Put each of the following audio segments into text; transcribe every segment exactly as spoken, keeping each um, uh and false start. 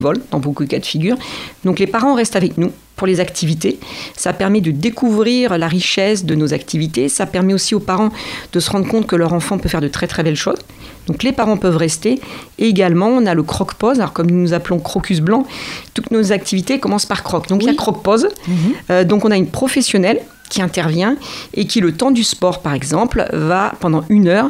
dans beaucoup de cas de figure. Donc les parents restent avec nous pour les activités. Ça permet de découvrir la richesse de nos activités. Ça permet aussi aux parents de se rendre compte que leur enfant peut faire de très très belles choses. Donc les parents peuvent rester. Et également, on a le croque-pause. Alors comme nous nous appelons crocus blanc, toutes nos activités commencent par croque. Donc oui. Il y a croque-pause. Mmh. Euh, donc on a une professionnelle qui intervient et qui, le temps du sport par exemple, va pendant une heure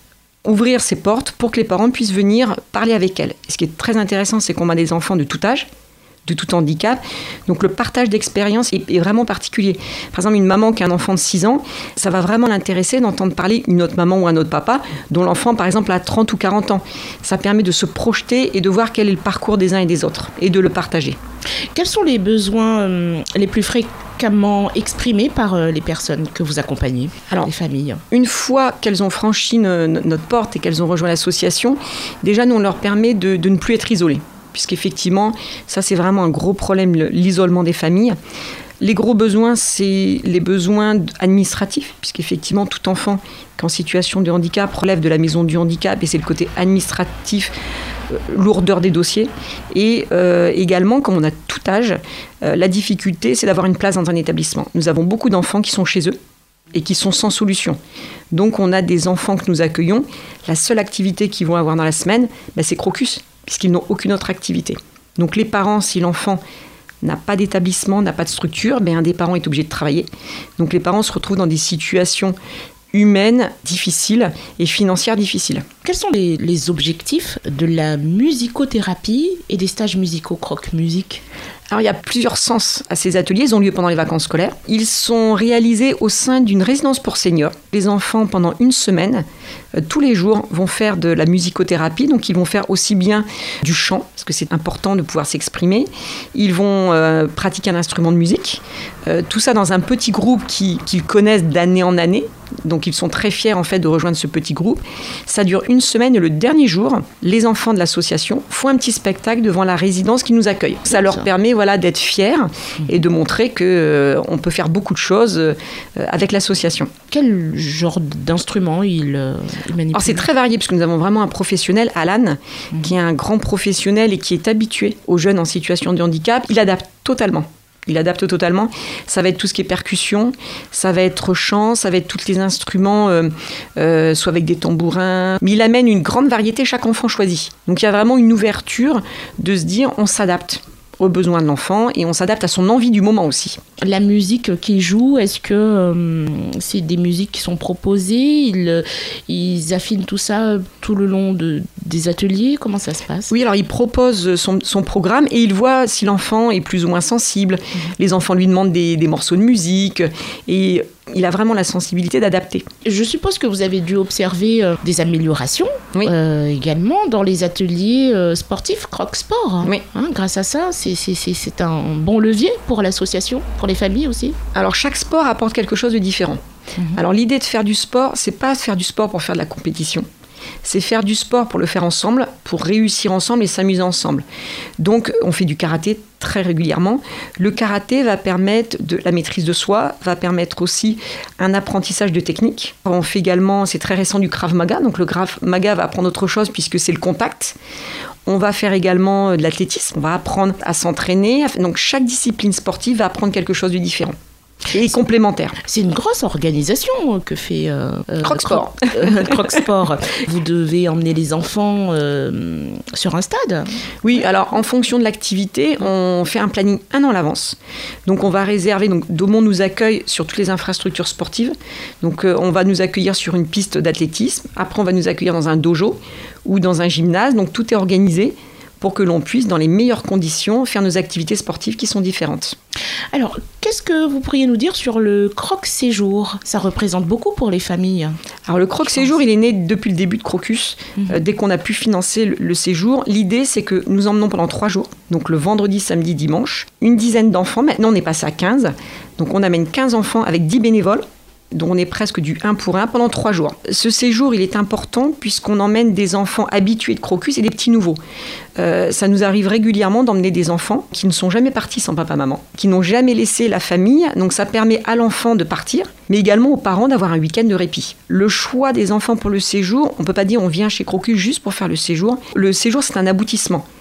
ouvrir ses portes pour que les parents puissent venir parler avec elle. Et ce qui est très intéressant, c'est qu'on a des enfants de tout âge, de tout handicap. Donc le partage d'expérience est, est vraiment particulier. Par exemple, une maman qui a un enfant de six ans, ça va vraiment l'intéresser d'entendre parler une autre maman ou un autre papa dont l'enfant, par exemple, a trente ou quarante ans. Ça permet de se projeter et de voir quel est le parcours des uns et des autres et de le partager. Quels sont les besoins euh, les plus fréquemment exprimés par euh, les personnes que vous accompagnez, alors, les familles? Une fois qu'elles ont franchi no, no, notre porte et qu'elles ont rejoint l'association, déjà, nous, on leur permet de, de ne plus être isolées. Puisqu'effectivement, ça, c'est vraiment un gros problème, l'isolement des familles. Les gros besoins, c'est les besoins administratifs, puisqu'effectivement, tout enfant qui est en situation de handicap relève de la maison du handicap, et c'est le côté administratif, euh, lourdeur des dossiers. Et euh, également, comme on a tout âge, euh, la difficulté, c'est d'avoir une place dans un établissement. Nous avons beaucoup d'enfants qui sont chez eux et qui sont sans solution. Donc, on a des enfants que nous accueillons. La seule activité qu'ils vont avoir dans la semaine, ben, c'est crocus, puisqu'ils n'ont aucune autre activité. Donc, les parents, si l'enfant n'a pas d'établissement, n'a pas de structure, ben un des parents est obligé de travailler. Donc les parents se retrouvent dans des situations humaines difficiles et financières difficiles. Quels sont les, les objectifs de la musicothérapie et des stages musicaux croque-musique ? Alors, il y a plusieurs sens à ces ateliers. Ils ont lieu pendant les vacances scolaires. Ils sont réalisés au sein d'une résidence pour seniors. Les enfants, pendant une semaine, euh, tous les jours, vont faire de la musicothérapie. Donc, ils vont faire aussi bien du chant, parce que c'est important de pouvoir s'exprimer. Ils vont euh, pratiquer un instrument de musique. Euh, tout ça dans un petit groupe qui, qu'ils connaissent d'année en année. Donc, ils sont très fiers, en fait, de rejoindre ce petit groupe. Ça dure une semaine et le dernier jour, les enfants de l'association font un petit spectacle devant la résidence qui nous accueille. Ça leur permet, voilà, d'être fiers et de montrer qu'on euh, peut faire beaucoup de choses euh, avec l'association. Quel genre d'instrument il, euh, il manipule ? Alors, c'est très varié, puisque nous avons vraiment un professionnel, Alan, mmh. qui est un grand professionnel et qui est habitué aux jeunes en situation de handicap. Il adapte totalement. Il adapte totalement. Ça va être tout ce qui est percussion, ça va être chant, ça va être tous les instruments, euh, euh, soit avec des tambourins. Mais il amène une grande variété, chaque enfant choisit. Donc il y a vraiment une ouverture de se dire on s'adapte aux besoins de l'enfant et on s'adapte à son envie du moment aussi. La musique qu'ils jouent, est-ce que euh, c'est des musiques qui sont proposées ? Ils, ils affinent tout ça tout le long de, des ateliers ? Comment ça se passe ? Oui, alors il propose son, son programme et il voit si l'enfant est plus ou moins sensible. Mmh. Les enfants lui demandent des, des morceaux de musique et il a vraiment la sensibilité d'adapter. Je suppose que vous avez dû observer euh, des améliorations oui. euh, également dans les ateliers euh, sportifs Croque-Sport. Oui. Hein, grâce à ça, c'est, c'est, c'est, c'est un bon levier pour l'association, pour les familles aussi. Alors chaque sport apporte quelque chose de différent. Mmh. Alors l'idée de faire du sport, c'est pas faire du sport pour faire de la compétition. C'est faire du sport pour le faire ensemble, pour réussir ensemble et s'amuser ensemble. Donc, on fait du karaté très régulièrement. Le karaté va permettre de la maîtrise de soi, va permettre aussi un apprentissage de technique. On fait également, c'est très récent, du Krav Maga. Donc, le Krav Maga va apprendre autre chose puisque c'est le contact. On va faire également de l'athlétisme. On va apprendre à s'entraîner. Donc, chaque discipline sportive va apprendre quelque chose de différent. Et complémentaire. C'est une grosse organisation que fait euh, Croque-Sport. Euh, Croque-Sport. Vous devez emmener les enfants euh, sur un stade ? Oui, alors en fonction de l'activité, on fait un planning un an à l'avance. Donc on va réserver, donc Daumont nous accueille sur toutes les infrastructures sportives. Donc euh, on va nous accueillir sur une piste d'athlétisme. Après on va nous accueillir dans un dojo ou dans un gymnase. Donc tout est organisé pour que l'on puisse, dans les meilleures conditions, faire nos activités sportives qui sont différentes. Alors, qu'est-ce que vous pourriez nous dire sur le croque-séjour ? Ça représente beaucoup pour les familles. Alors, le croque-séjour, il est né depuis le début de Crocus. Mmh. Euh, dès qu'on a pu financer le, le séjour, l'idée, c'est que nous emmenons pendant trois jours, donc le vendredi, samedi, dimanche, une dizaine d'enfants. Maintenant, on est passé à quinze. Donc, on amène quinze enfants avec dix bénévoles. dont on est presque du un pour un pendant trois jours. Ce séjour, il est important puisqu'on emmène des enfants habitués de Crocus et des petits nouveaux. Euh, ça nous arrive régulièrement d'emmener des enfants qui ne sont jamais partis sans papa-maman, qui n'ont jamais laissé la famille. Donc ça permet à l'enfant de partir, mais également aux parents d'avoir un week-end de répit. Le choix des enfants pour le séjour, on ne peut pas dire on vient chez Crocus juste pour faire le séjour. Le séjour, c'est un aboutissement.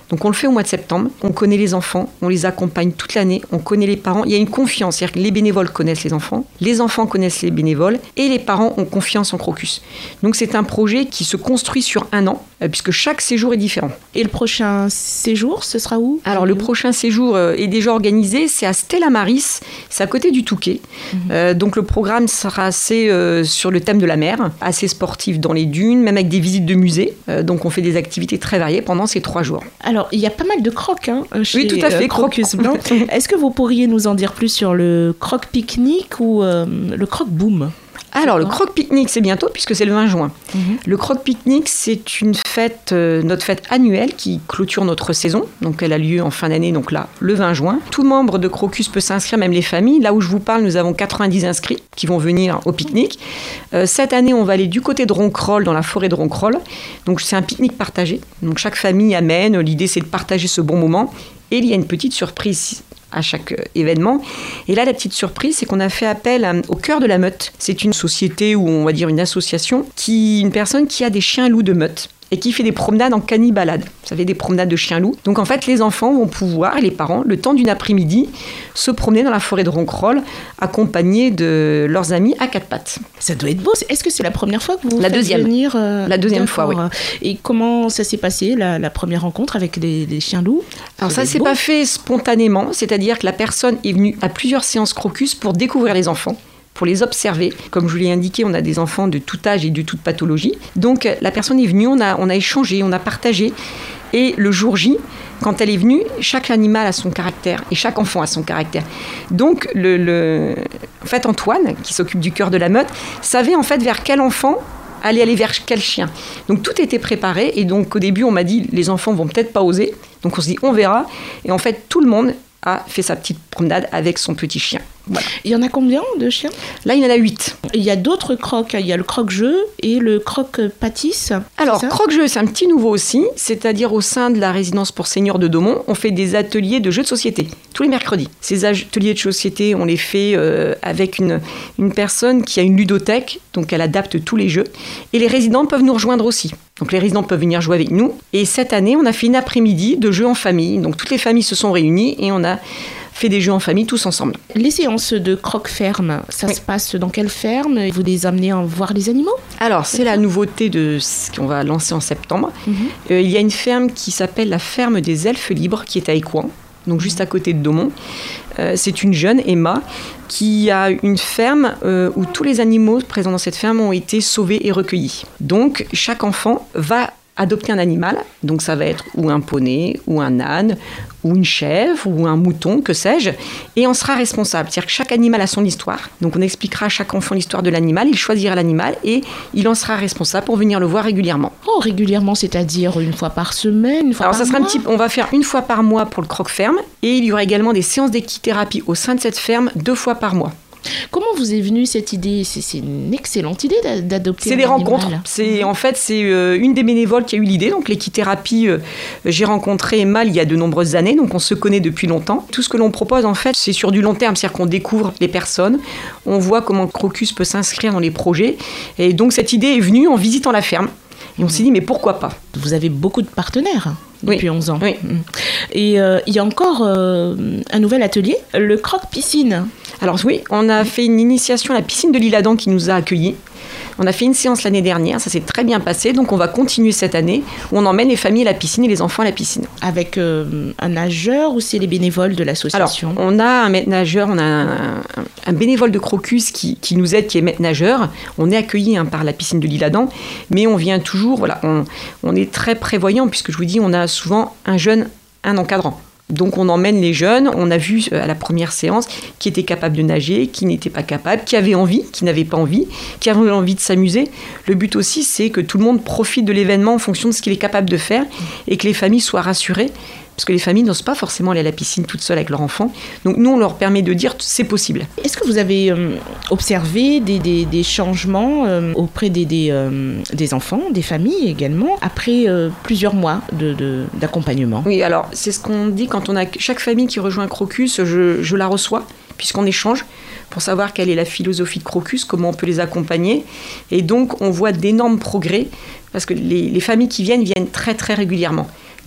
Donc on le fait au mois de septembre, on connaît les enfants, on les accompagne toute l'année, on connaît les parents, il y a une confiance, c'est-à-dire que les bénévoles connaissent les enfants, les enfants connaissent les bénévoles et les parents ont confiance en Crocus. Donc c'est un projet qui se construit sur un an, puisque chaque séjour est différent. Et le prochain séjour, ce sera où ? Alors le prochain séjour est déjà organisé, c'est à Stella Maris, c'est à côté du Touquet. Mmh. Euh, donc le programme sera assez euh, sur le thème de la mer, assez sportif dans les dunes, même avec des visites de musées. Euh, donc on fait des activités très variées pendant ces trois jours. Alors il y a pas mal de crocs hein, chez oui, tout à fait, euh, Crocus Blanc. Est-ce que vous pourriez nous en dire plus sur le croc pique-nique ou euh, le croc boom ? Alors, le croque-pique-nique, c'est bientôt, puisque c'est le vingt juin. Mmh. Le croque-pique-nique, c'est une fête, euh, notre fête annuelle qui clôture notre saison. Donc, elle a lieu en fin d'année, donc là, le vingt juin. Tout membre de Crocus peut s'inscrire, même les familles. Là où je vous parle, nous avons quatre-vingt-dix inscrits qui vont venir au pique-nique. Euh, cette année, on va aller du côté de Ronquerolles, dans la forêt de Ronquerolles. Donc, c'est un pique-nique partagé. Donc, chaque famille amène. L'idée, c'est de partager ce bon moment. Et il y a une petite surprise à chaque événement. Et là, la petite surprise, c'est qu'on a fait appel à, au Cœur de la Meute. C'est une société ou on va dire une association, qui, une personne qui a des chiens-loups de meute et qui fait des promenades en canibalade. Vous savez, des promenades de chiens-loups. Donc en fait, les enfants vont pouvoir, et les parents, le temps d'une après-midi, se promener dans la forêt de Ronquerolles, accompagnés de leurs amis à quatre pattes. Ça doit être beau. Est-ce que c'est la première fois que vous la faites deuxième. venir euh, La deuxième fois, oui. Et comment ça s'est passé, la, la première rencontre avec les, les chiens-loups ? Alors ça ne s'est pas fait spontanément, c'est-à-dire que la personne est venue à plusieurs séances Crocus pour découvrir les enfants, pour les observer. Comme je vous l'ai indiqué, on a des enfants de tout âge et de toute pathologie. Donc la personne est venue, on a, on a échangé, on a partagé. Et le jour J, quand elle est venue, chaque animal a son caractère et chaque enfant a son caractère. Donc le, le... en fait, Antoine, qui s'occupe du Cœur de la Meute, savait en fait vers quel enfant aller aller vers quel chien. Donc tout était préparé et donc au début on m'a dit les enfants vont peut-être pas oser. Donc on se dit on verra. Et en fait tout le monde a fait sa petite promenade avec son petit chien. Voilà. Il y en a combien de chiens ? Là, il y en a huit. Il y a d'autres crocs. Il y a le croque-jeu et le croque-pâtisse. Alors, croque-jeu, c'est un petit nouveau aussi. C'est-à-dire, au sein de la résidence pour seniors de Daumont, on fait des ateliers de jeux de société, tous les mercredis. Ces ateliers de société, on les fait euh, avec une, une personne qui a une ludothèque, donc elle adapte tous les jeux. Et les résidents peuvent nous rejoindre aussi. Donc, les résidents peuvent venir jouer avec nous. Et cette année, on a fait une après-midi de jeux en famille. Donc, toutes les familles se sont réunies et on a fait des jeux en famille tous ensemble. Les séances de croque-ferme, ça oui. se passe dans quelle ferme ? Vous les amenez à voir les animaux ? Alors, c'est la nouveauté de ce qu'on va lancer en septembre. Mm-hmm. Euh, il y a une ferme qui s'appelle la ferme des Elfes Libres, qui est à Écouen, donc juste à côté de Daumont. Euh, c'est une jeune, Emma, qui a une ferme euh, où tous les animaux présents dans cette ferme ont été sauvés et recueillis. Donc, chaque enfant va adopter un animal, donc ça va être ou un poney, ou un âne, ou une chèvre, ou un mouton, que sais-je, et on sera responsable. C'est-à-dire que chaque animal a son histoire, donc on expliquera à chaque enfant l'histoire de l'animal, il choisira l'animal, et il en sera responsable pour venir le voir régulièrement. Oh, régulièrement, c'est-à-dire une fois par semaine, une fois Alors, par ça mois sera un petit, on va faire une fois par mois pour le croque-ferme, et il y aura également des séances d'équithérapie au sein de cette ferme, deux fois par mois. Comment vous est venue cette idée ? c'est, c'est une excellente idée d'adopter C'est un des animal. rencontres. C'est, en fait, c'est euh, une des bénévoles qui a eu l'idée. Donc, l'équithérapie, euh, j'ai rencontré Emma il y a de nombreuses années. Donc, on se connaît depuis longtemps. Tout ce que l'on propose, en fait, c'est sur du long terme. C'est-à-dire qu'on découvre les personnes. On voit comment Crocus peut s'inscrire dans les projets. Et donc, cette idée est venue en visitant la ferme. Et on s'est dit, mais pourquoi pas ? Vous avez beaucoup de partenaires depuis oui. onze ans. Oui. Et euh, il y a encore euh, un nouvel atelier, le croque-piscine. Alors oui, on a fait une initiation à la piscine de l'Isle-Adam qui nous a accueillis. On a fait une séance l'année dernière, ça s'est très bien passé, donc on va continuer cette année où on emmène les familles à la piscine et les enfants à la piscine. Avec euh, un nageur ou c'est les bénévoles de l'association ? Alors, on a un maître nageur, on a un, un, un bénévole de Crocus qui, qui nous aide, qui est maître nageur. On est accueillis hein, par la piscine de l'Isle-Adam, mais on vient toujours, voilà, on, on est très prévoyant puisque je vous dis, on a souvent un jeune, un encadrant. Donc on emmène les jeunes, on a vu à la première séance qui étaient capables de nager, qui n'étaient pas capables, qui avaient envie, qui n'avaient pas envie, qui avaient envie de s'amuser. Le but aussi, c'est que tout le monde profite de l'événement en fonction de ce qu'il est capable de faire et que les familles soient rassurées. Parce que les familles n'osent pas forcément aller à la piscine toutes seules avec leurs enfants. Donc nous, on leur permet de dire c'est possible. Est-ce que vous avez euh, observé des, des, des changements euh, auprès des, des, euh, des enfants, des familles également, après euh, plusieurs mois de, de, d'accompagnement ? Oui, alors c'est ce qu'on dit quand on a chaque famille qui rejoint Crocus, je, je la reçois, puisqu'on échange pour savoir quelle est la philosophie de Crocus, comment on peut les accompagner. Et donc, on voit d'énormes progrès, parce que les, les familles qui viennent, viennent très très régulièrement.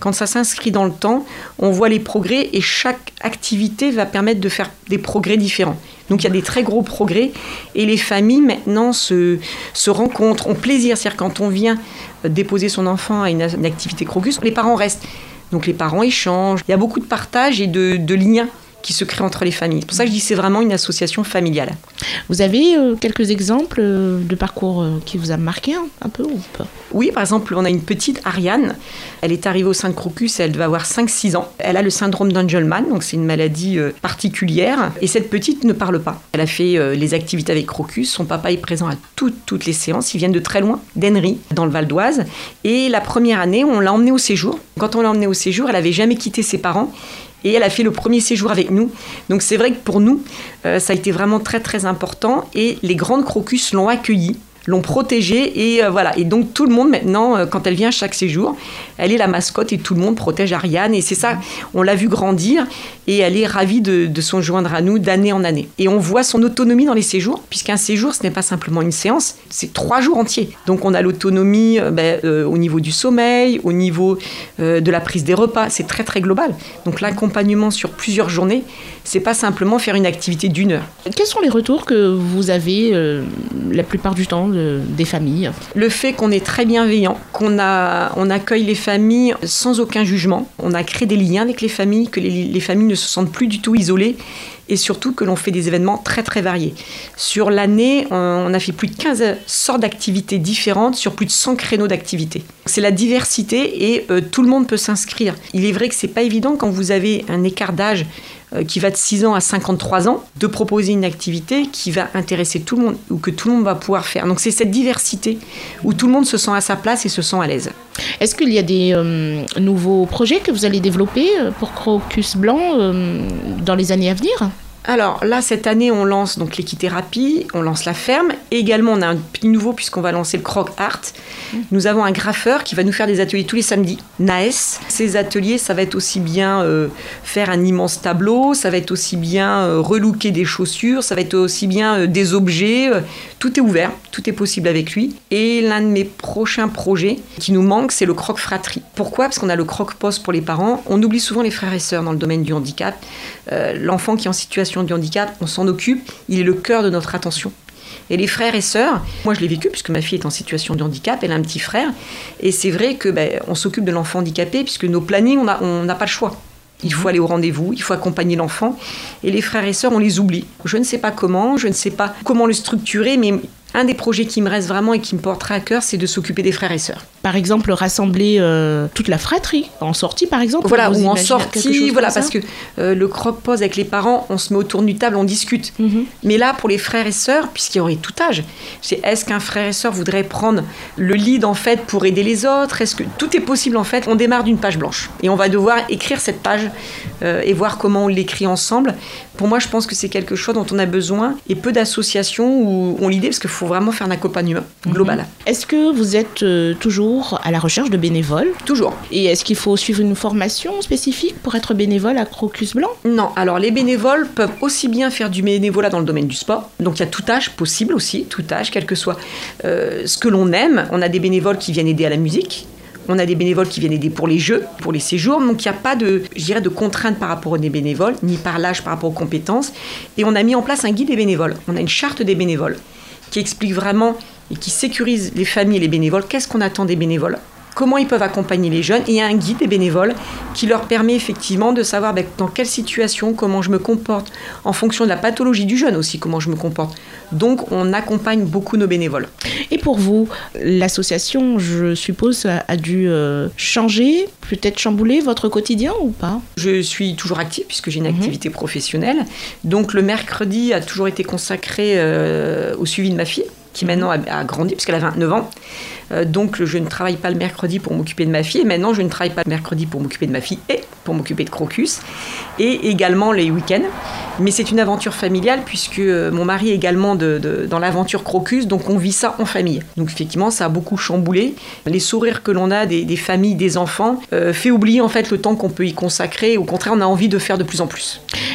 Quand ça s'inscrit dans le temps, on voit les progrès et chaque activité va permettre de faire des progrès différents. Donc il y a des très gros progrès et les familles maintenant se, se rencontrent, ont plaisir. C'est-à-dire quand on vient déposer son enfant à une, une activité Crocus, les parents restent. Donc les parents échangent. Il y a beaucoup de partage et de, de liens qui se créent entre les familles. C'est pour ça que je dis que c'est vraiment une association familiale. Vous avez euh, quelques exemples euh, de parcours euh, qui vous a marqué un, un peu ou pas ? Oui, par exemple, on a une petite Ariane. Elle est arrivée au sein de Crocus, elle devait avoir cinq six ans. Elle a le syndrome d'Angelman, donc c'est une maladie euh, particulière. Et cette petite ne parle pas. Elle a fait euh, les activités avec Crocus. Son papa est présent à toutes, toutes les séances. Ils viennent de très loin, d'Henry, dans le Val d'Oise. Et la première année, on l'a emmenée au séjour. Quand on l'a emmenée au séjour, elle n'avait jamais quitté ses parents. Et elle a fait le premier séjour avec nous. Donc c'est vrai que pour nous, euh, ça a été vraiment très très important. Et les grandes Crocus l'ont accueillie, l'ont protégée. Et euh, voilà. Et donc tout le monde maintenant, euh, quand elle vient chaque séjour, elle est la mascotte et tout le monde protège Ariane. Et c'est ça, on l'a vu grandir. Et elle est ravie de, de se joindre à nous d'année en année. Et on voit son autonomie dans les séjours, puisqu'un séjour, ce n'est pas simplement une séance, c'est trois jours entiers. Donc on a l'autonomie euh, ben, euh, au niveau du sommeil, au niveau euh, de la prise des repas, c'est très très global. Donc l'accompagnement sur plusieurs journées, c'est pas simplement faire une activité d'une heure. Quels sont les retours que vous avez euh, la plupart du temps de, des familles ? Le fait qu'on est très bienveillant, qu'on a, on accueille les familles sans aucun jugement, on a créé des liens avec les familles, que les, les familles ne se sentent plus du tout isolées et surtout que l'on fait des événements très très variés. Sur l'année, on a fait plus de quinze sortes d'activités différentes sur plus de cent créneaux d'activités. C'est la diversité et euh, tout le monde peut s'inscrire. Il est vrai que c'est pas évident quand vous avez un écart d'âge euh, qui va de six ans à cinquante-trois ans, de proposer une activité qui va intéresser tout le monde ou que tout le monde va pouvoir faire. Donc c'est cette diversité où tout le monde se sent à sa place et se sent à l'aise. Est-ce qu'il y a des euh, nouveaux projets que vous allez développer pour Crocus Blanc euh, dans les années à venir ? Alors là, cette année, on lance donc l'équithérapie, on lance la ferme. Et également, on a un petit nouveau puisqu'on va lancer le Croc Art. Mmh. Nous avons un graffeur qui va nous faire des ateliers tous les samedis, Naes. Ces ateliers, ça va être aussi bien euh, faire un immense tableau, ça va être aussi bien euh, relooker des chaussures, ça va être aussi bien euh, des objets. Euh, tout est ouvert, tout est possible avec lui. Et l'un de mes prochains projets qui nous manque, c'est le Croc Fratrie. Pourquoi ? Parce qu'on a le Croc Post pour les parents. On oublie souvent les frères et sœurs dans le domaine du handicap. Euh, l'enfant qui est en situation du handicap, on s'en occupe, il est le cœur de notre attention. Et les frères et sœurs, moi je l'ai vécu puisque ma fille est en situation de handicap, elle a un petit frère, et c'est vrai que ben, on s'occupe de l'enfant handicapé puisque nos plannings, on n'a on n'a pas le choix. Il faut aller au rendez-vous, il faut accompagner l'enfant, et les frères et sœurs, on les oublie. Je ne sais pas comment, je ne sais pas comment le structurer, mais un des projets qui me reste vraiment et qui me portera à cœur, c'est de s'occuper des frères et sœurs. Par exemple, rassembler euh, toute la fratrie, en sortie par exemple. Voilà, ou en sortie, voilà, parce que euh, le croc pose avec les parents, on se met autour d'une table, on discute. Mm-hmm. Mais là, pour les frères et sœurs, puisqu'il y aurait tout âge, c'est est-ce qu'un frère et sœur voudrait prendre le lead en fait pour aider les autres ? Est-ce que tout est possible en fait ? On démarre d'une page blanche et on va devoir écrire cette page euh, et voir comment on l'écrit ensemble. Pour moi, je pense que c'est quelque chose dont on a besoin et peu d'associations où on l'idée parce qu'il faut vraiment faire un accompagnement global. Mm-hmm. Est-ce que vous êtes euh, toujours à la recherche de bénévoles ? Toujours. Et est-ce qu'il faut suivre une formation spécifique pour être bénévole à Crocus Blanc ? Non. Alors, les bénévoles peuvent aussi bien faire du bénévolat dans le domaine du sport. Donc, il y a tout âge possible aussi, tout âge, quel que soit euh, ce que l'on aime. On a des bénévoles qui viennent aider à la musique. On a des bénévoles qui viennent aider pour les jeux, pour les séjours. Donc, il n'y a pas de, je dirais, de contraintes par rapport aux bénévoles, ni par l'âge par rapport aux compétences. Et on a mis en place un guide des bénévoles. On a une charte des bénévoles qui explique vraiment et qui sécurise les familles et les bénévoles. Qu'est-ce qu'on attend des bénévoles ? Comment ils peuvent accompagner les jeunes ? Et il y a un guide des bénévoles qui leur permet effectivement de savoir ben, dans quelle situation, comment je me comporte, en fonction de la pathologie du jeune aussi, comment je me comporte. Donc, on accompagne beaucoup nos bénévoles. Et pour vous, l'association, je suppose, a dû euh, changer, peut-être chambouler votre quotidien ou pas ? Je suis toujours active puisque j'ai une mmh. activité professionnelle. Donc, le mercredi a toujours été consacré euh, au suivi de ma fille, qui maintenant a, a grandi puisqu'elle a vingt-neuf ans. Euh, donc, je ne travaille pas le mercredi pour m'occuper de ma fille. Et maintenant, je ne travaille pas le mercredi pour m'occuper de ma fille et pour m'occuper de Crocus. Et également les week-ends. Mais c'est une aventure familiale puisque mon mari est également de, de, dans l'aventure Crocus. Donc, on vit ça en famille. Donc, effectivement, ça a beaucoup chamboulé. Les sourires que l'on a des, des familles, des enfants, euh, fait oublier en fait le temps qu'on peut y consacrer. Au contraire, on a envie de faire de plus en plus.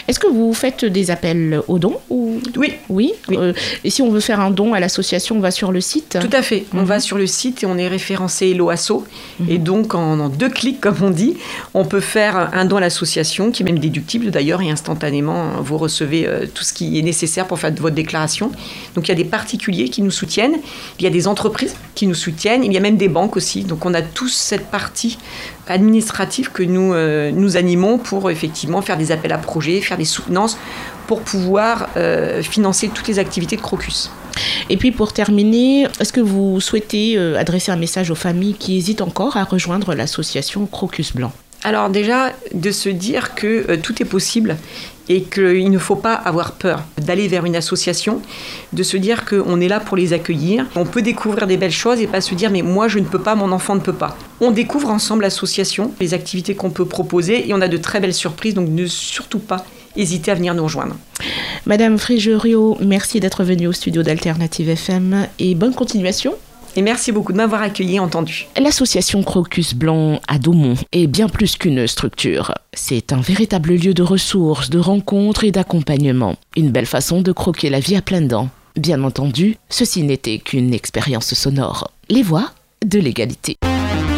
Est-ce que vous faites des appels aux dons ou... Oui. Oui, oui. Euh, et si on veut faire un don à l'association, on va sur le site? Tout à fait. On mm-hmm. va sur le site et on est référencé Hello Asso. Mm-hmm. Et donc, en, en deux clics, comme on dit, on peut faire un don à l'association, qui est même déductible d'ailleurs, et instantanément, vous recevez euh, tout ce qui est nécessaire pour faire votre déclaration. Donc, il y a des particuliers qui nous soutiennent, il y a des entreprises qui nous soutiennent, il y a même des banques aussi. Donc, on a tous cette partie administrative que nous, euh, nous animons pour effectivement faire des appels à projets, faire des soutenances pour pouvoir euh, financer toutes les activités de Crocus. Et puis pour terminer, est-ce que vous souhaitez euh, adresser un message aux familles qui hésitent encore à rejoindre l'association Crocus Blanc? Alors déjà, de se dire que euh, tout est possible et qu'il ne faut pas avoir peur d'aller vers une association, de se dire qu'on est là pour les accueillir. On peut découvrir des belles choses et pas se dire « mais moi je ne peux pas, mon enfant ne peut pas ». On découvre ensemble l'association, les activités qu'on peut proposer et on a de très belles surprises, donc ne surtout pas hésiter à venir nous rejoindre. Madame Frigerio, merci d'être venue au studio d'Alternative F M et bonne continuation. Et merci beaucoup de m'avoir accueilli et entendu. L'association Crocus Blanc à Daumont est bien plus qu'une structure. C'est un véritable lieu de ressources, de rencontres et d'accompagnement. Une belle façon de croquer la vie à pleines dents. Bien entendu, ceci n'était qu'une expérience sonore. Les voix de l'égalité.